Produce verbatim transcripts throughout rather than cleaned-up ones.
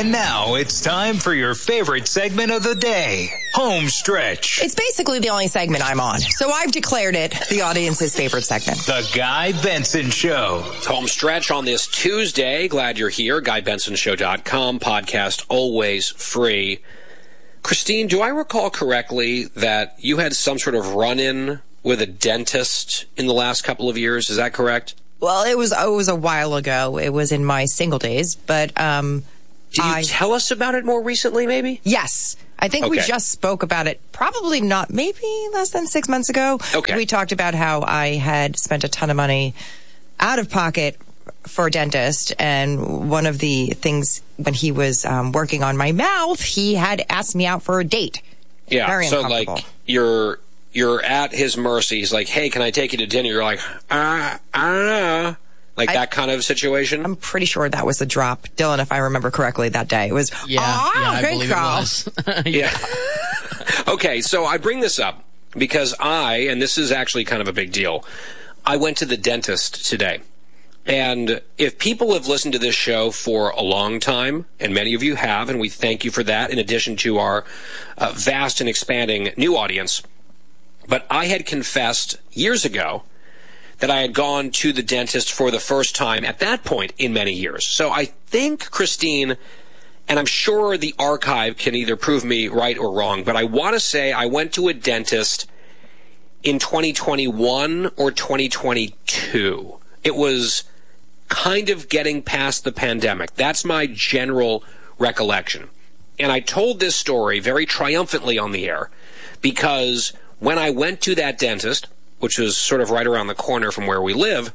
And now it's time for your favorite segment of the day, Home Stretch. It's basically the only segment I'm on, so I've declared it the audience's favorite segment. The Guy Benson Show. Home Stretch on this Tuesday. Glad you're here. Guy Benson Show dot com. Podcast always free. Christine, do I recall correctly that you had some sort of run-in with a dentist in the last couple of years? Is that correct? Well, it was it was a while ago. It was in my single days, but um, did you I, tell us about it more recently? Maybe. Yes, I think okay. we just spoke about it. Probably not. Maybe less than six months ago. Okay. We talked about how I had spent a ton of money out of pocket for a dentist, and one of the things when he was um, working on my mouth, he had asked me out for a date. Yeah. Very so uncomfortable. like you're. You're at his mercy. He's like, hey, can I take you to dinner? You're like, uh, I don't know. Like I, that kind of situation? I'm pretty sure that was the drop. Dylan, if I remember correctly, that day. It was, yeah, oh, yeah I great believe call. it was. yeah. Okay, so I bring this up because I, and this is actually kind of a big deal, I went to the dentist today. And if people have listened to this show for a long time, and many of you have, and we thank you for that, in addition to our uh, vast and expanding new audience, but I had confessed years ago that I had gone to the dentist for the first time at that point in many years. So I think, Christine, and I'm sure the archive can either prove me right or wrong, but I want to say I went to a dentist in twenty twenty-one or twenty twenty-two. It was kind of getting past the pandemic. That's my general recollection. And I told this story very triumphantly on the air because when I went to that dentist, which was sort of right around the corner from where we live,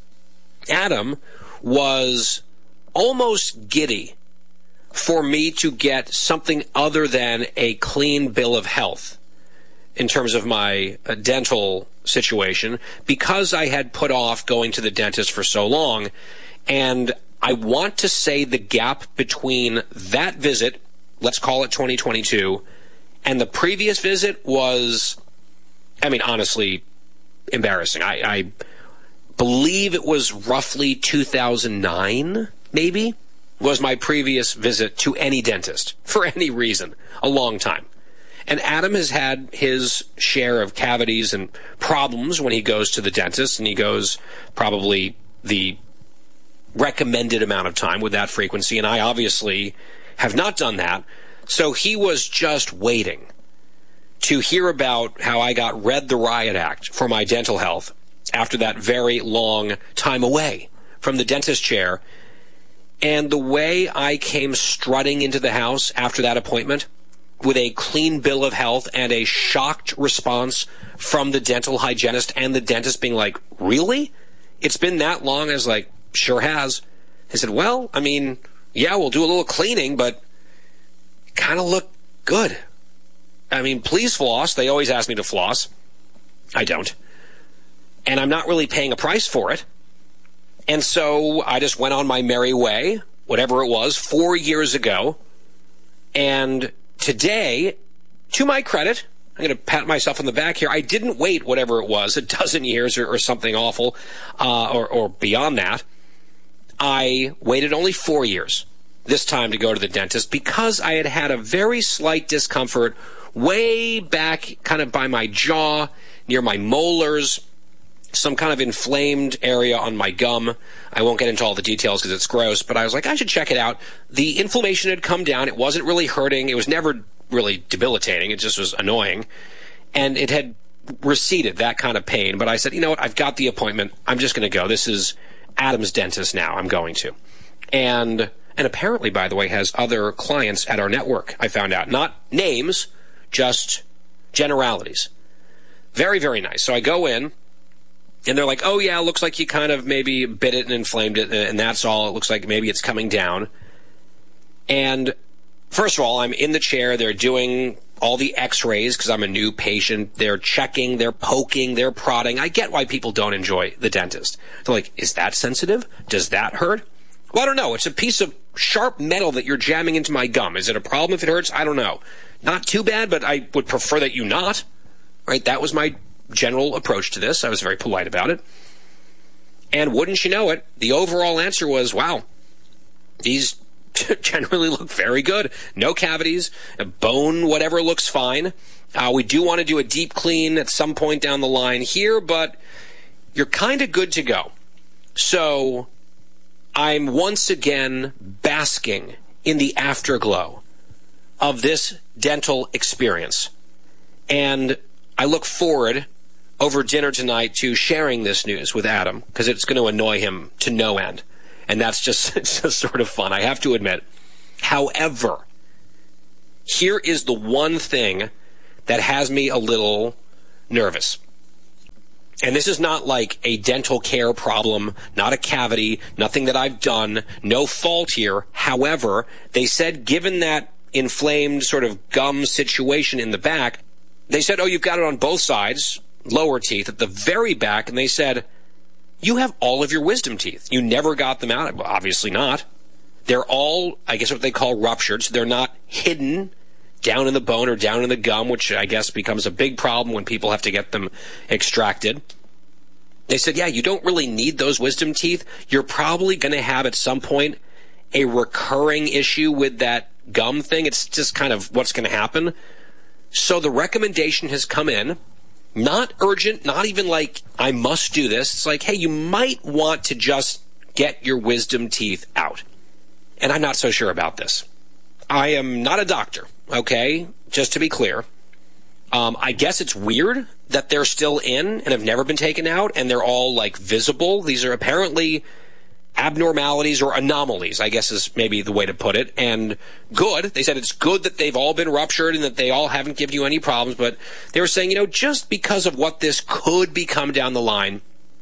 Adam was almost giddy for me to get something other than a clean bill of health in terms of my uh, dental situation because I had put off going to the dentist for so long. And I want to say the gap between that visit, let's call it twenty twenty-two, and the previous visit was, I mean, honestly, embarrassing. I, I believe it was roughly two thousand nine, maybe, was my previous visit to any dentist for any reason, a long time. And Adam has had his share of cavities and problems when he goes to the dentist, and he goes probably the recommended amount of time with that frequency, and I obviously have not done that. So he was just waiting to hear about how I got read the riot act for my dental health after that very long time away from the dentist chair. And the way I came strutting into the house after that appointment with a clean bill of health and a shocked response from the dental hygienist and the dentist being like, really? It's been that long? I was like, sure has. He said, well, I mean, yeah, we'll do a little cleaning, but kind of look good. I mean, please floss. They always ask me to floss. I don't. And I'm not really paying a price for it. And so I just went on my merry way, whatever it was, four years ago. And today, to my credit, I'm going to pat myself on the back here, I didn't wait whatever it was, a dozen years or, or something awful, uh, or, or beyond that. I waited only four years this time to go to the dentist because I had had a very slight discomfort way back kind of by my jaw, near my molars, some kind of inflamed area on my gum. I won't get into all the details because it's gross, but I was like, I should check it out. The inflammation had come down. It wasn't really hurting. It was never really debilitating. It just was annoying. And it had receded, that kind of pain. But I said, you know what? I've got the appointment. I'm just going to go. This is Adam's dentist now. I'm going to. And and apparently, by the way, has other clients at our network, I found out. Not names, just generalities. Very, very nice. So I go in, and they're like, oh, yeah, it looks like you kind of maybe bit it and inflamed it, and that's all. It looks like maybe it's coming down. And first of all, I'm in the chair. They're doing all the x-rays because I'm a new patient. They're checking, they're poking, they're prodding. I get why people don't enjoy the dentist. They're like, is that sensitive? Does that hurt? Well, I don't know. It's a piece of sharp metal that you're jamming into my gum. Is it a problem if it hurts? I don't know. Not too bad, but I would prefer that you not. Right? That was my general approach to this. I was very polite about it. And wouldn't you know it, the overall answer was, wow, these generally look very good. No cavities, bone, whatever looks fine. Uh, we do want to do a deep clean at some point down the line here, but you're kind of good to go. So I'm once again basking in the afterglow of this dental experience. And I look forward over dinner tonight to sharing this news with Adam, because it's going to annoy him to no end. And that's just, it's just sort of fun, I have to admit. However, here is the one thing that has me a little nervous. And this is not like a dental care problem, not a cavity, nothing that I've done, no fault here. However, they said given that inflamed sort of gum situation in the back, they said, oh, you've got it on both sides, lower teeth, at the very back, and they said, you have all of your wisdom teeth. You never got them out. Well, obviously not. They're all, I guess, what they call ruptured, so they're not hidden down in the bone or down in the gum, which I guess becomes a big problem when people have to get them extracted. They said, yeah, you don't really need those wisdom teeth. You're probably going to have at some point a recurring issue with that gum thing. It's just kind of what's going to happen. So the recommendation has come in, not urgent, not even like I must do this. It's like, hey, you might want to just get your wisdom teeth out. And I'm not so sure about this. I am not a doctor, okay, just to be clear. Um, I guess it's weird that they're still in and have never been taken out, and they're all, like, visible. These are apparently abnormalities or anomalies, I guess is maybe the way to put it, and good. They said it's good that they've all been ruptured and that they all haven't given you any problems, but they were saying, you know, just because of what this could become down the line,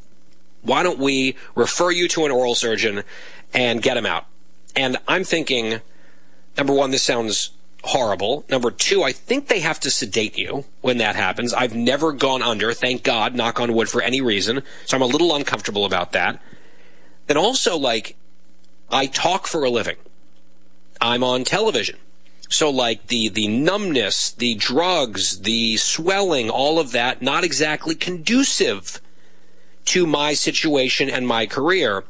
why don't we refer you to an oral surgeon and get them out? And I'm thinking, number one, this sounds horrible. Number two, I think they have to sedate you when that happens. I've never gone under, thank God, knock on wood, for any reason, so I'm a little uncomfortable about that. And also, like, I talk for a living. I'm on television. So, like, the, the numbness, the drugs, the swelling, all of that, not exactly conducive to my situation and my career.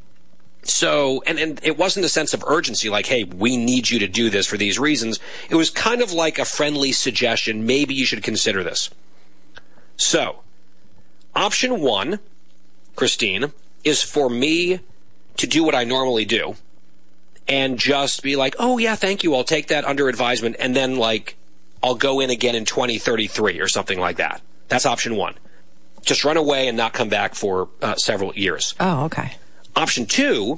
So, and, and it wasn't a sense of urgency, like, hey, we need you to do this for these reasons. It was kind of like a friendly suggestion. Maybe you should consider this. So, option one, Christine, is for me to do what I normally do and just be like, oh, yeah, thank you, I'll take that under advisement, and then, like, I'll go in again in twenty thirty-three or something like that. That's option one. Just run away and not come back for uh, several years. Oh, okay. Option two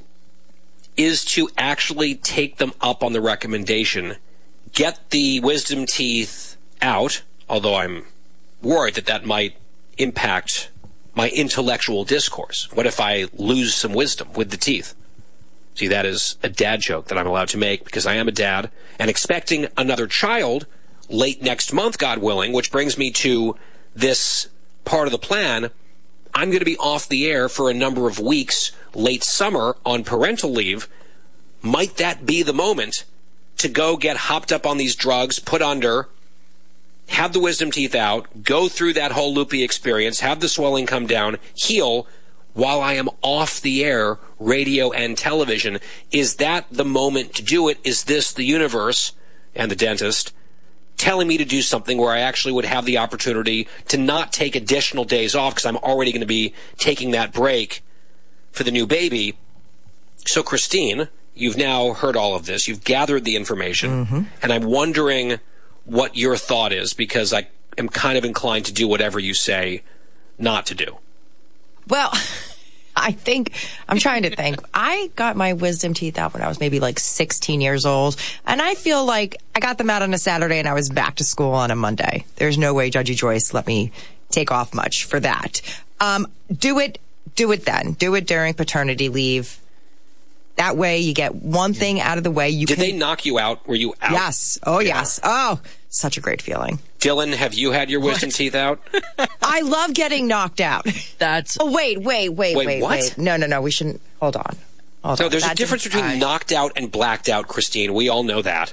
is to actually take them up on the recommendation, get the wisdom teeth out, although I'm worried that that might impact my intellectual discourse. What if I lose some wisdom with the teeth? See, that is a dad joke that I'm allowed to make because I am a dad and expecting another child late next month, God willing, which brings me to this part of the plan. I'm going to be off the air for a number of weeks late summer on parental leave. Might that be the moment to go get hopped up on these drugs, put under, have the wisdom teeth out, go through that whole loopy experience, have the swelling come down, heal, while I am off the air, radio and television? Is that the moment to do it? Is this the universe and the dentist telling me to do something where I actually would have the opportunity to not take additional days off because I'm already going to be taking that break for the new baby? So, Christine, you've now heard all of this. You've gathered the information, mm-hmm. and I'm wondering what your thought is, because I am kind of inclined to do whatever you say not to do. Well, I think, I'm trying to think. I got my wisdom teeth out when I was maybe like sixteen years old, and I feel like I got them out on a Saturday and I was back to school on a Monday. There's no way Judgy Joyce let me take off much for that. Um, do it, do it then. Do it during paternity leave. That way you get one thing out of the way. You Did can... they knock you out? Were you out? Yes. Oh, yeah. yes. Oh, such a great feeling. Dylan, have you had your wisdom what? teeth out? I love getting knocked out. That's... Oh, wait, wait, wait, wait, wait, what? wait. No, no, no. We shouldn't... Hold on. Hold no, on. there's that a difference between I... knocked out and blacked out, Christine. We all know that.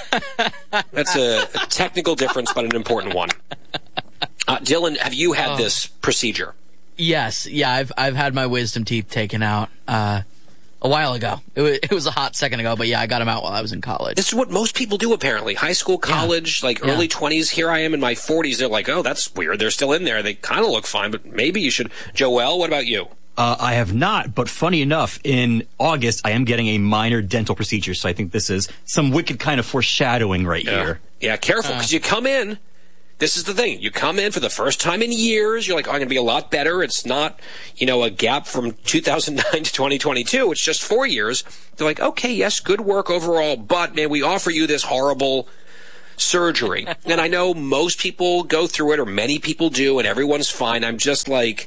That's a, a technical difference, but an important one. Uh, Dylan, have you had oh. this procedure? Yes. Yeah, I've I've had my wisdom teeth taken out. Uh, A while ago. It was, it was a hot second ago, but yeah, I got them out while I was in college. This is what most people do, apparently. High school, college, yeah. like yeah. early twenties. Here I am in my forties. They're like, oh, that's weird. They're still in there. They kind of look fine, but maybe you should. Joel, what about you? Uh, I have not, but funny enough, in August, I am getting a minor dental procedure, so I think this is some wicked kind of foreshadowing right yeah. here. Yeah, careful, because uh. you come in. This is the thing. You come in for the first time in years. You're like, oh, I'm going to be a lot better. It's not, you know, a gap from two thousand nine to twenty twenty-two. It's just four years. They're like, okay, yes, good work overall, but, man, we offer you this horrible surgery. And I know most people go through it, or many people do, and everyone's fine. I'm just like,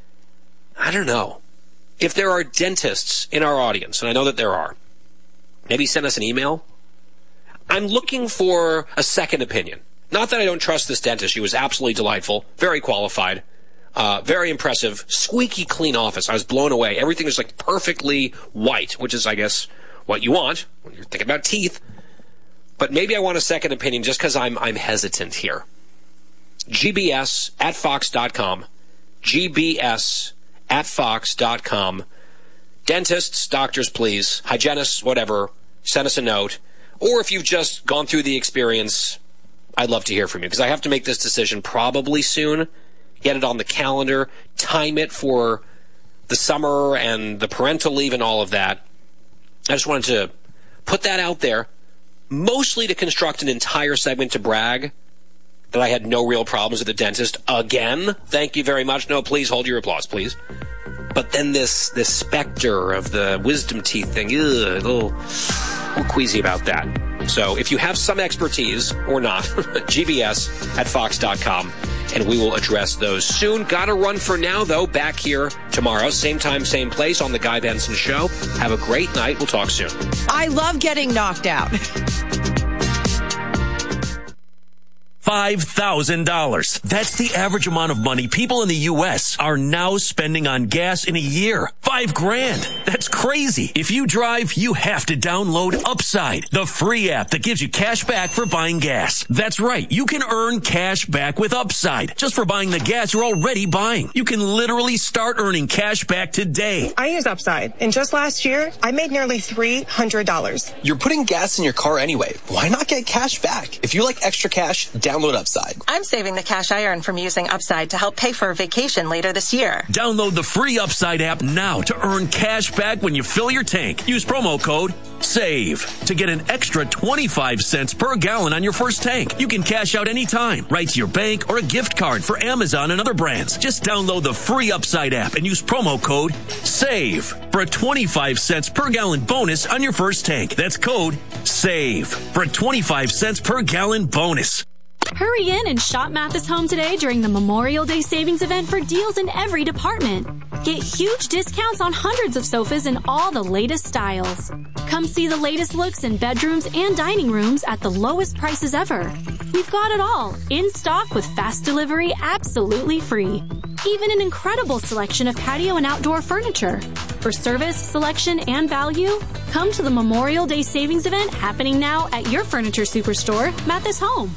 I don't know. If there are dentists in our audience, and I know that there are, maybe send us an email. I'm looking for a second opinion. Not that I don't trust this dentist. She was absolutely delightful, very qualified, uh, very impressive, squeaky clean office. I was blown away. Everything was like perfectly white, which is, I guess, what you want when you're thinking about teeth. But maybe I want a second opinion just because I'm I'm hesitant here. G B S at fox dot com. G B S at fox dot com. Dentists, doctors, please. Hygienists, whatever. Send us a note. Or if you've just gone through the experience, I'd love to hear from you, because I have to make this decision probably soon, get it on the calendar, time it for the summer and the parental leave and all of that. I just wanted to put that out there, mostly to construct an entire segment to brag that I had no real problems with the dentist again. Thank you very much. No, please hold your applause, please. But then this this specter of the wisdom teeth thing, ugh, a little, a little queasy about that. So if you have some expertise, or not, G B S at fox dot com, and we will address those soon. Gotta run for now, though. Back here tomorrow, same time, same place on The Guy Benson Show. Have a great night. We'll talk soon. I love getting knocked out. five thousand dollars. That's the average amount of money people in the U S are now spending on gas in a year. Five grand. That's crazy. If you drive, you have to download Upside, the free app that gives you cash back for buying gas. That's right. You can earn cash back with Upside just for buying the gas you're already buying. You can literally start earning cash back today. I use Upside, and just last year, I made nearly three hundred dollars. You're putting gas in your car anyway. Why not get cash back? If you like extra cash, download Upside. I'm saving the cash I earn from using Upside to help pay for a vacation later this year. Download the free Upside app now to earn cash back when you fill your tank. Use promo code SAVE to get an extra twenty-five cents per gallon on your first tank. You can cash out anytime, right to your bank or a gift card for Amazon and other brands. Just download the free Upside app and use promo code SAVE for a twenty-five cents per gallon bonus on your first tank. That's code SAVE for a twenty-five cents per gallon bonus. Hurry in and shop Mathis Home today during the Memorial Day Savings event for deals in every department. Get huge discounts on hundreds of sofas in all the latest styles. Come see the latest looks in bedrooms and dining rooms at the lowest prices ever. We've got it all, in stock with fast delivery absolutely free. Even an incredible selection of patio and outdoor furniture. For service, selection, and value, come to the Memorial Day Savings event happening now at your furniture superstore, Mathis Home.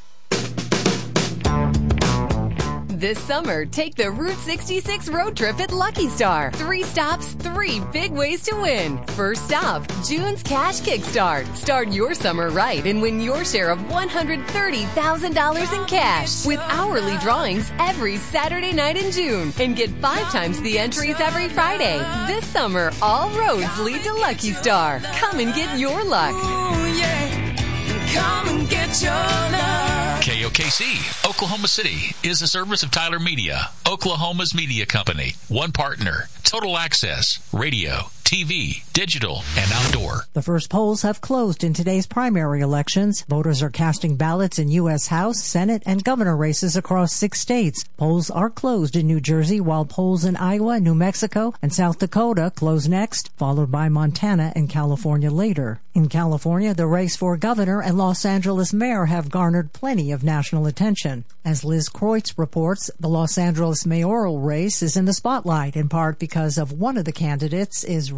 This summer, take the Route sixty-six road trip at Lucky Star. Three stops, three big ways to win. First stop, June's Cash Kickstart. Start your summer right and win your share of one hundred thirty thousand dollars in cash with hourly drawings every Saturday night in June. And get five times the entries every Friday. This summer, all roads lead to Lucky Star. Come and get your luck. Ooh, yeah. Come and get your luck. K O K C, Oklahoma City, is a service of Tyler Media, Oklahoma's media company. One partner, total access, radio, T V, digital, and outdoor. The first polls have closed in today's primary elections. Voters are casting ballots in U S House, Senate, and governor races across six states. Polls are closed in New Jersey, while polls in Iowa, New Mexico, and South Dakota close next, followed by Montana and California later. In California, the race for governor and Los Angeles mayor have garnered plenty of national attention. As Liz Kreutz reports, the Los Angeles mayoral race is in the spotlight, in part because of one of the candidates is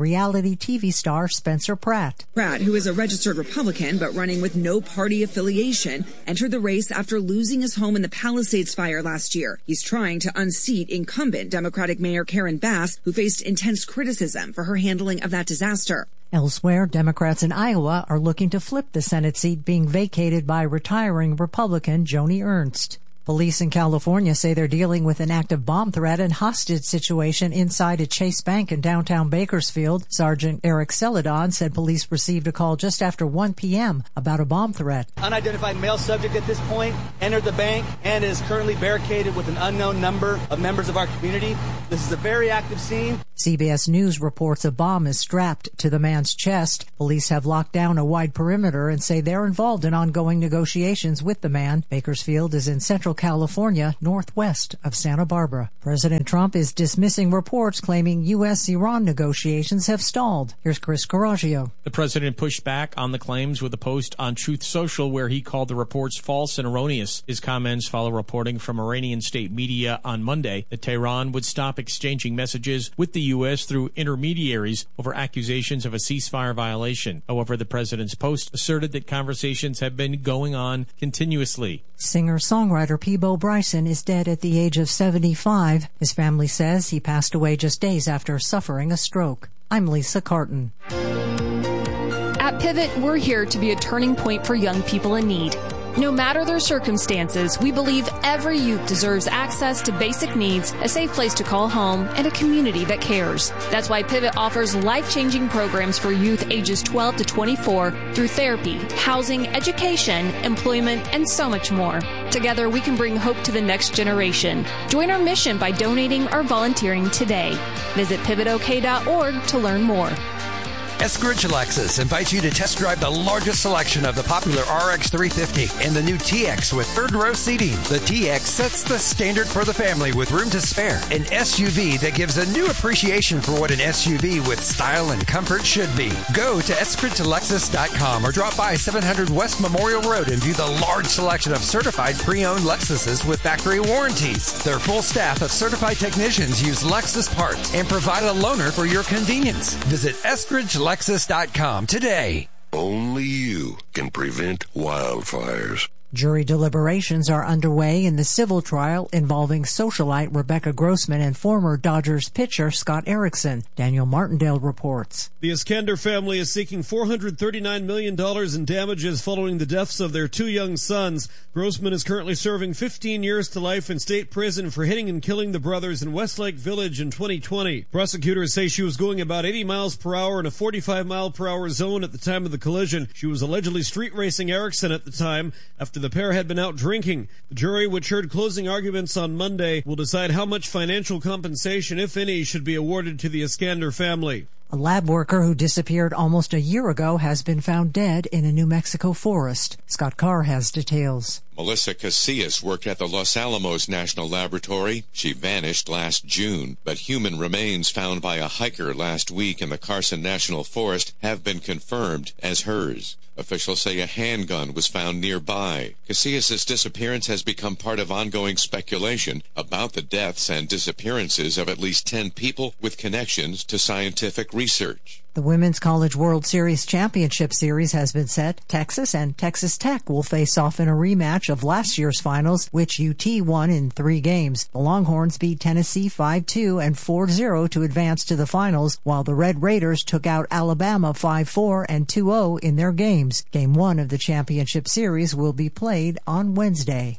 reality T V star Spencer Pratt. Pratt, who is a registered Republican but running with no party affiliation, entered the race after losing his home in the Palisades fire last year. He's trying to unseat incumbent Democratic Mayor Karen Bass, who faced intense criticism for her handling of that disaster. Elsewhere, Democrats in Iowa are looking to flip the Senate seat being vacated by retiring Republican Joni Ernst. Police in California say they're dealing with an active bomb threat and hostage situation inside a Chase Bank in downtown Bakersfield. Sergeant Eric Celadon said police received a call just after one p.m. about a bomb threat. Unidentified male subject at this point entered the bank and is currently barricaded with an unknown number of members of our community. This is a very active scene. C B S News reports a bomb is strapped to the man's chest. Police have locked down a wide perimeter and say they're involved in ongoing negotiations with the man. Bakersfield is in central California, northwest of Santa Barbara. President Trump is dismissing reports claiming U S Iran negotiations have stalled. Here's Chris Coraggio. The president pushed back on the claims with a post on Truth Social where he called the reports false and erroneous. His comments follow reporting from Iranian state media on Monday that Tehran would stop exchanging messages with the U S through intermediaries over accusations of a ceasefire violation. However, the president's post asserted that conversations have been going on continuously. Singer-songwriter Peabo Bryson is dead at the age of seventy-five. His family says he passed away just days after suffering a stroke. I'm Lisa Carton. At Pivot, we're here to be a turning point for young people in need. No matter their circumstances, we believe every youth deserves access to basic needs, a safe place to call home, and a community that cares. That's why Pivot offers life-changing programs for youth ages twelve to twenty-four through therapy, housing, education, employment, and so much more. Together, we can bring hope to the next generation. Join our mission by donating or volunteering today. Visit pivot o k dot org to learn more. Eskridge Lexus invites you to test drive the largest selection of the popular R X three fifty and the new T X with third row seating. The T X sets the standard for the family with room to spare. An S U V that gives a new appreciation for what an S U V with style and comfort should be. Go to eskridge lexus dot com or drop by seven hundred West Memorial Road and view the large selection of certified pre-owned Lexuses with factory warranties. Their full staff of certified technicians use Lexus parts and provide a loaner for your convenience. Visit eskridge lexus dot com today. Only you can prevent wildfires. Jury deliberations are underway in the civil trial involving socialite Rebecca Grossman and former Dodgers pitcher Scott Erickson. Daniel Martindale reports. The Iskander family is seeking four hundred thirty-nine million dollars in damages following the deaths of their two young sons. Grossman is currently serving fifteen years to life in state prison for hitting and killing the brothers in Westlake Village in twenty twenty. Prosecutors say she was going about eighty miles per hour in a forty-five mile per hour zone at the time of the collision. She was allegedly street racing Erickson at the time after the pair had been out drinking. The jury, which heard closing arguments on Monday, will decide how much financial compensation, if any, should be awarded to the Iskander family. A lab worker who disappeared almost a year ago has been found dead in a New Mexico forest. Scott Carr has details. Melissa Casillas worked at the Los Alamos National Laboratory. She vanished last June, but human remains found by a hiker last week in the Carson National Forest have been confirmed as hers. Officials say a handgun was found nearby. Casillas' disappearance has become part of ongoing speculation about the deaths and disappearances of at least ten people with connections to scientific research. The Women's College World Series Championship Series has been set. Texas and Texas Tech will face off in a rematch of last year's finals, which U T won in three games. The Longhorns beat Tennessee five two and four zero to advance to the finals, while the Red Raiders took out Alabama five four and two oh in their games. Game one of the championship series will be played on Wednesday.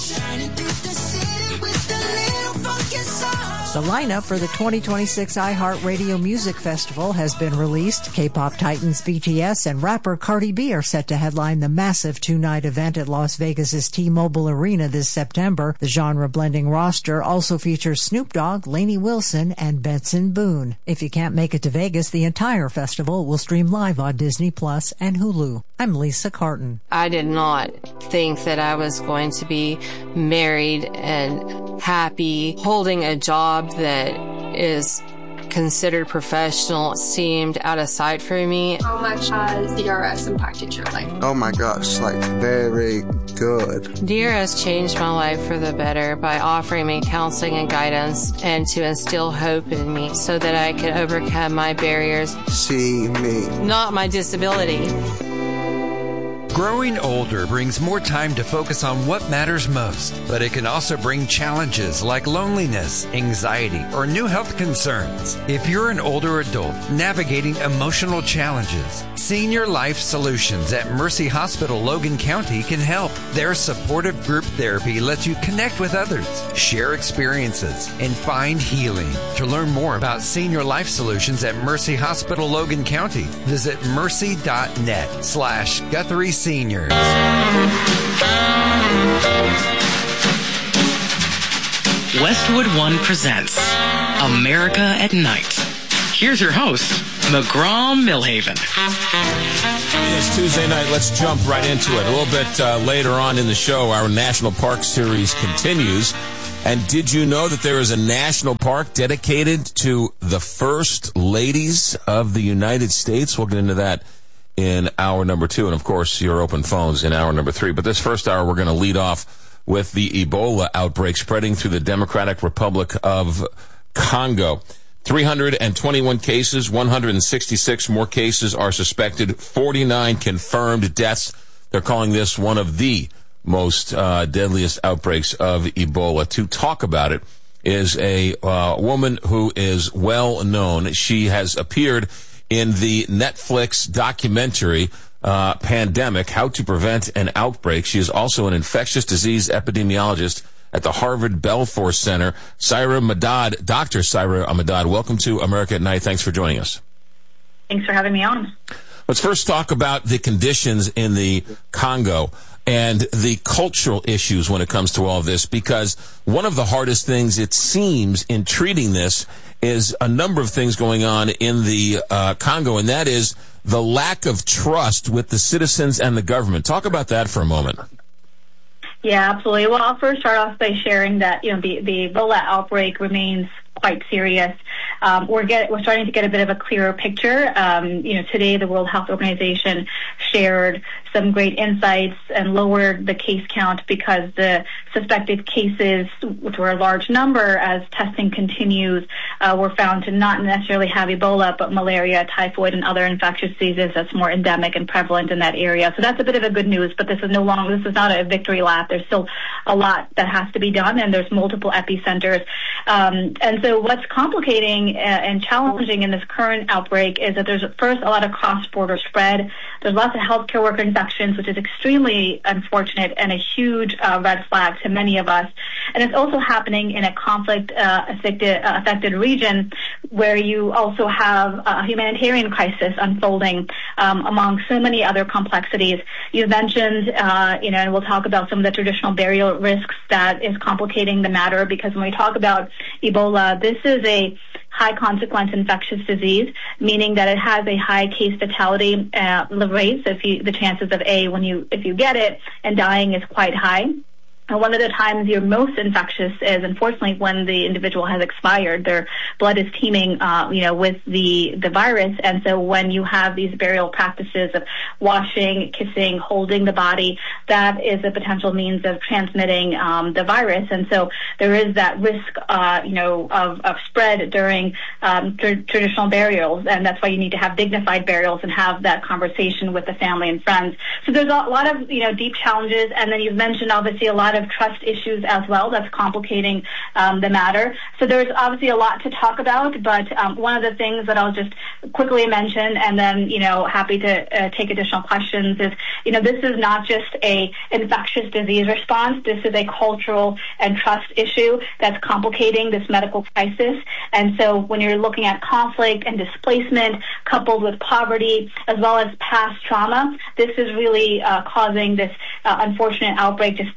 The lineup for the twenty twenty-six iHeartRadio Music Festival has been released. K-pop titans B T S and rapper Cardi B are set to headline the massive two-night event at Las Vegas's T-Mobile Arena this September. The genre-blending roster also features Snoop Dogg, Lainey Wilson, and Benson Boone. If you can't make it to Vegas, the entire festival will stream live on Disney Plus and Hulu. I'm Lisa Carton. I did not think that I was going to be married and happy, holding a job that is considered professional seemed out of sight for me. How much has D R S impacted your life? Oh my gosh, like very good. D R S changed my life for the better by offering me counseling and guidance and to instill hope in me so that I could overcome my barriers. See me. Not my disability. Growing older brings more time to focus on what matters most, but it can also bring challenges like loneliness, anxiety, or new health concerns. If you're an older adult navigating emotional challenges, Senior Life Solutions at Mercy Hospital Logan County can help. Their supportive group therapy lets you connect with others, share experiences, and find healing. To learn more about Senior Life Solutions at Mercy Hospital Logan County, visit mercy.net slash Guthrie Seniors. Westwood One presents America at Night. Here's your host, McGraw Millhaven. It's Tuesday night. Let's jump right into it. A little bit uh, later on in the show, our National Park Series continues. And did you know that there is a national park dedicated to the First Ladies of the United States? We'll get into that in hour number two, and of course your open phones in hour number three. But this first hour we're going to lead off with the Ebola outbreak spreading through the Democratic Republic of Congo. three hundred twenty-one cases, one hundred sixty-six more cases are suspected, forty-nine confirmed deaths. They're calling this one of the most uh, deadliest outbreaks of Ebola. To talk about it is a uh, woman who is well known. She has appeared in the Netflix documentary, uh, Pandemic, How to Prevent an Outbreak. She is also an infectious disease epidemiologist at the Harvard Belfer Center. Saira Madad, Doctor Saira Madad, welcome to America at Night. Thanks for joining us. Thanks for having me on. Let's first talk about the conditions in the Congo and the cultural issues when it comes to all of this, because one of the hardest things, it seems, in treating this is a number of things going on in the uh, Congo, and that is the lack of trust with the citizens and the government. Talk about that for a moment. Yeah, absolutely. Well, I'll first start off by sharing that, you know, the, the Ebola outbreak remains quite serious. Um, we're get, we're starting to get a bit of a clearer picture. Um, you know, today the World Health Organization shared some great insights and lowered the case count because the suspected cases, which were a large number as testing continues, uh, were found to not necessarily have Ebola, but malaria, typhoid, and other infectious diseases that's more endemic and prevalent in that area. So that's a bit of a good news, but this is no longer, this is not a victory lap. There's still a lot that has to be done, and there's multiple epicenters. Um, and so what's complicating and challenging in this current outbreak is that there's first a lot of cross-border spread. There's lots of healthcare worker infections, which is extremely unfortunate and a huge uh, red flag to many of us. And it's also happening in a conflict-affected uh, affected region where you also have a humanitarian crisis unfolding um, among so many other complexities. You mentioned, uh, you know, and we'll talk about some of the traditional burial risks that is complicating the matter, because when we talk about Ebola, this is a high consequence infectious disease, meaning that it has a high case fatality uh, rate. So if you, the chances of A, when you if you get it and dying, is quite high. And one of the times you're most infectious is, unfortunately, when the individual has expired. Their blood is teeming, uh, you know, with the, the virus. And so when you have these burial practices of washing, kissing, holding the body, that is a potential means of transmitting um, the virus. And so there is that risk, uh, you know, of, of spread during um, tr- traditional burials. And that's why you need to have dignified burials and have that conversation with the family and friends. So there's a lot of, you know, deep challenges. And then you've mentioned, obviously, a lot of trust issues as well that's complicating um, the matter. So there's obviously a lot to talk about, but um, one of the things that I'll just quickly mention, and then, you know, happy to uh, take additional questions, is, you know, this is not just a infectious disease response. This is a cultural and trust issue that's complicating this medical crisis. And so when you're looking at conflict and displacement coupled with poverty as well as past trauma, this is really uh, causing this uh, unfortunate outbreak just to continue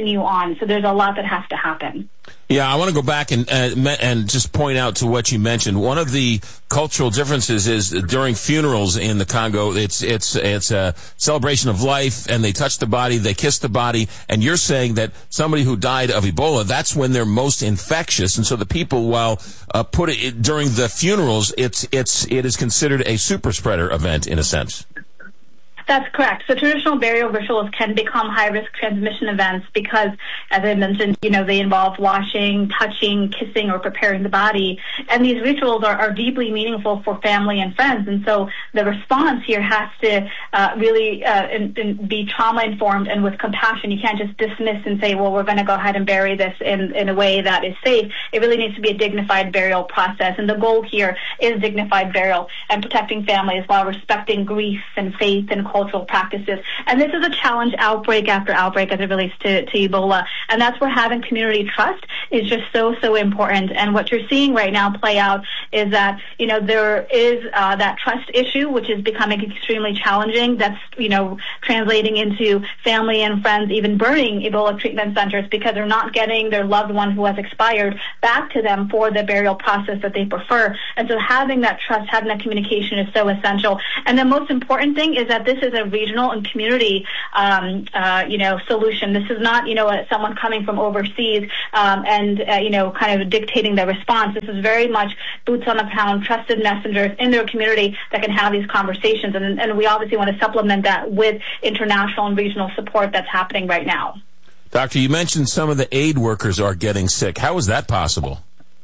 continue on. So there's a lot that has to happen. Yeah, I want to go back and uh, and just point out to what you mentioned. One of the cultural differences is during funerals in the Congo, it's it's it's a celebration of life, and they touch the body, they kiss the body, and you're saying that somebody who died of Ebola, that's when they're most infectious, and so the people, while uh, put it during the funerals, it's it's it is considered a super spreader event in a sense. That's correct. So traditional burial rituals can become high-risk transmission events because, as I mentioned, you know, they involve washing, touching, kissing, or preparing the body. And these rituals are, are deeply meaningful for family and friends. And so the response here has to uh, really uh, in, in be trauma-informed and with compassion. You can't just dismiss and say, well, we're going to go ahead and bury this in, in a way that is safe. It really needs to be a dignified burial process. And the goal here is dignified burial and protecting families while respecting grief and faith and cultural practices. And this is a challenge outbreak after outbreak as it relates to, to Ebola. And that's where having community trust is just so, so important. And what you're seeing right now play out is that, you know, there is uh, that trust issue, which is becoming extremely challenging. That's, you know, translating into family and friends even burning Ebola treatment centers because they're not getting their loved one who has expired back to them for the burial process that they prefer. And so having that trust, having that communication is so essential. And the most important thing is that this is a regional and community, um, uh, you know, solution. This is not, you know, uh, someone coming from overseas um, and, uh, you know, kind of dictating the response. This is very much boots on the ground, trusted messengers in their community that can have these conversations. And, and we obviously want to supplement that with international and regional support that's happening right now. Doctor, you mentioned some of the aid workers are getting sick. How is that possible?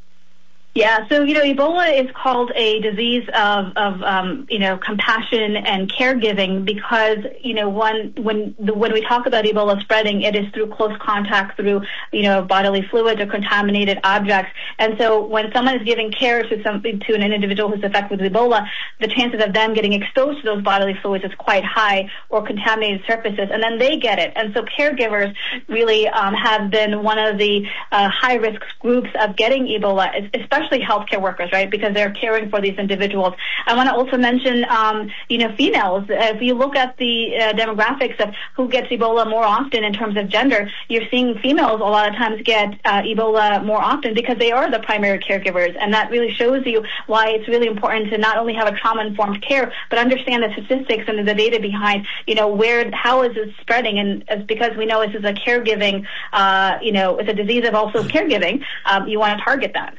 Yeah, so, you know, Ebola is called a disease of, of um, you know, compassion and caregiving because, you know, one, when the, when we talk about Ebola spreading, it is through close contact, through, you know, bodily fluids or contaminated objects. And so when someone is giving care to something, to an individual who's affected with Ebola, the chances of them getting exposed to those bodily fluids is quite high, or contaminated surfaces, and then they get it. And so caregivers really um, have been one of the uh, high-risk groups of getting Ebola, especially especially healthcare workers, right, because they're caring for these individuals. I want to also mention, um, you know, females. If you look at the uh, demographics of who gets Ebola more often in terms of gender, you're seeing females a lot of times get uh, Ebola more often because they are the primary caregivers, and that really shows you why it's really important to not only have a trauma-informed care, but understand the statistics and the data behind, you know, where, how is it spreading, and it's because we know this is a caregiving, uh, you know, it's a disease of also caregiving, um, you want to target that.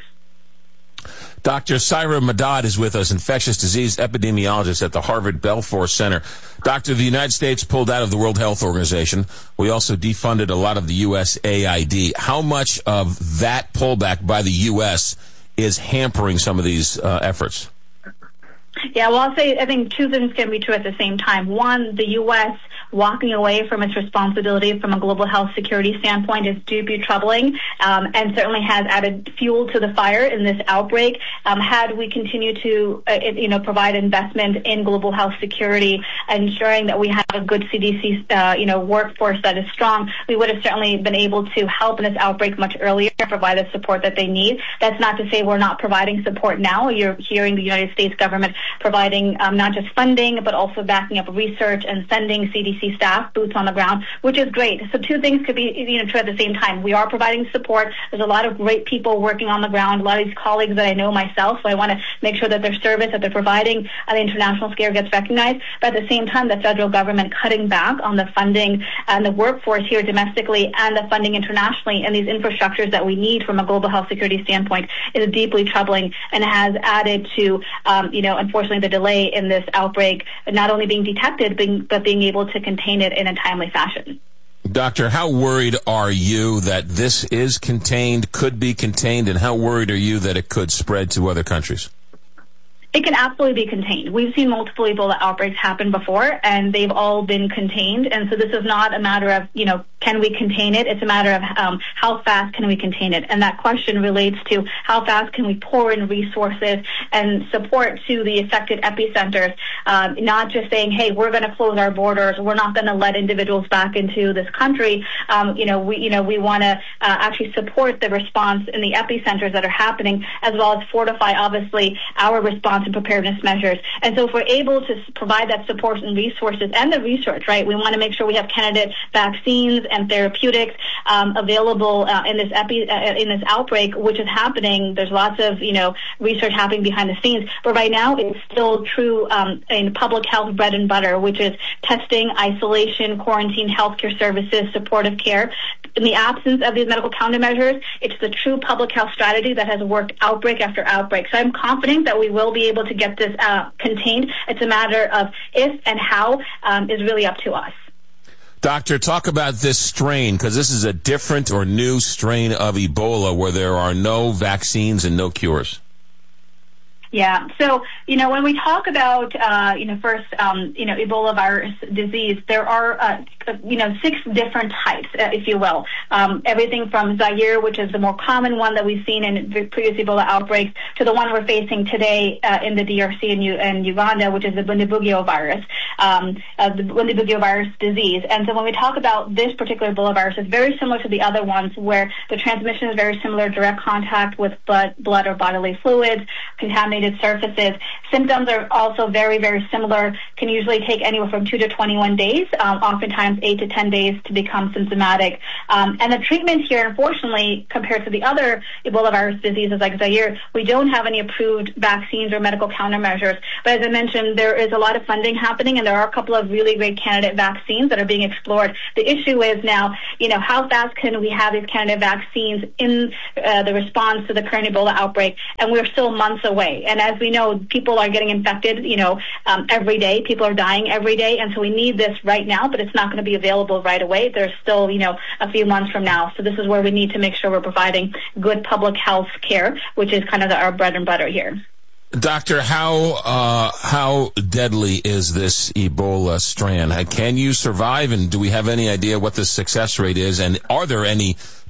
Doctor Saira Madad is with us, infectious disease epidemiologist at the Harvard Belfer Center. Doctor, the United States pulled out of the World Health Organization. We also defunded a lot of the U S A I D. How much of that pullback by the U S is hampering some of these uh, efforts? Yeah, well, I'll say I think two things can be true at the same time. One, the U S walking away from its responsibility from a global health security standpoint is deeply troubling, um, and certainly has added fuel to the fire in this outbreak. Um, had we continued to, uh, you know, provide investment in global health security, ensuring that we have a good C D C, uh, you know, workforce that is strong, we would have certainly been able to help in this outbreak much earlier, provide the support that they need. That's not to say we're not providing support now. You're hearing the United States government providing um, not just funding, but also backing up research and sending C D C staff, boots on the ground, which is great. So two things could be, you know, true at the same time. We are providing support. There's a lot of great people working on the ground, a lot of these colleagues that I know myself, so I want to make sure that their service that they're providing on the international scale gets recognized. But at the same time, the federal government cutting back on the funding and the workforce here domestically and the funding internationally and these infrastructures that we need from a global health security standpoint is deeply troubling and has added to, um, you know, unfortunately the delay in this outbreak not only being detected, being, but being able to contain it in a timely fashion. Doctor, how worried are you that this is contained, could be contained, and how worried are you that it could spread to other countries? It can absolutely be contained. We've seen multiple Ebola outbreaks happen before, and they've all been contained. And so this is not a matter of, you know, can we contain it? It's a matter of um, how fast can we contain it? And that question relates to how fast can we pour in resources and support to the affected epicenters, um, not just saying, hey, we're going to close our borders, we're not going to let individuals back into this country. Um, you know, we, you know, we want to uh, actually support the response in the epicenters that are happening, as well as fortify, obviously, our response response and preparedness measures. And so if we're able to provide that support and resources and the research, right, we want to make sure we have candidate vaccines and therapeutics um, available uh, in this epi- uh, in this outbreak, which is happening. There's lots of, you know, research happening behind the scenes. But right now, it's still true um, in public health bread and butter, which is testing, isolation, quarantine, healthcare services, supportive care. In the absence of these medical countermeasures, it's the true public health strategy that has worked outbreak after outbreak. So I'm confident that we will be able to get this uh, contained. It's a matter of if and how um, is really up to us. Doctor, talk about this strain, because this is a different or new strain of Ebola where there are no vaccines and no cures. Yeah. So, you know, when we talk about, uh, you know, first, um, you know, Ebola virus disease, there are, uh, you know, six different types, uh, if you will. Um, everything from Zaire, which is the more common one that we've seen in previous Ebola outbreaks, to the one we're facing today uh, in the D R C and, U- and Uganda, which is the Bundibugyo virus, um, uh, the Bundibugyo virus disease. And so when we talk about this particular Ebola virus, it's very similar to the other ones where the transmission is very similar, direct contact with blood, blood or bodily fluids, contaminated surfaces. Symptoms are also very, very similar, can usually take anywhere from two to twenty-one days, um, oftentimes eight to ten days to become symptomatic. Um, and the treatment here, unfortunately, compared to the other Ebola virus diseases like Zaire, we don't have any approved vaccines or medical countermeasures. But as I mentioned, there is a lot of funding happening, and there are a couple of really great candidate vaccines that are being explored. The issue is now, you know, how fast can we have these candidate vaccines in uh, the response to the current Ebola outbreak? And we're still months away. And as we know, people are getting infected, you know, um, every day. People are dying every day. And so we need this right now, but it's not going to be available right away. There's still, you know, a few months from now. So this is where we need to make sure we're providing good public health care, which is kind of the, our bread and butter here. Doctor, how uh, how deadly is this Ebola strand? Can you survive, and do we have any idea what the success rate is? And are there any